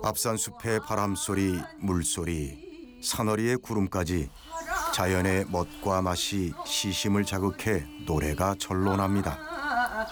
밥산숲의 바람소리, 물소리, 사너리의 구름까지 자연의 멋과 맛이 시심을 자극해 노래가 절로 납니다.